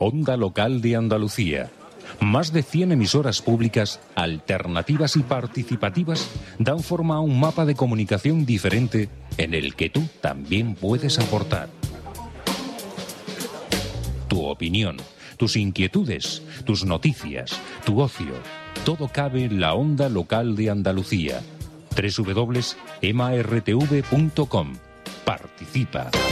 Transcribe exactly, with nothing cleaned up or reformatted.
Onda Local de Andalucía. Más de cien emisoras públicas, alternativas y participativas dan forma a un mapa de comunicación diferente en el que tú también puedes aportar. Tu opinión, tus inquietudes, tus noticias, tu ocio, todo cabe en la Onda Local de Andalucía. doble u doble u doble u punto ema erre te ve punto com. Participa.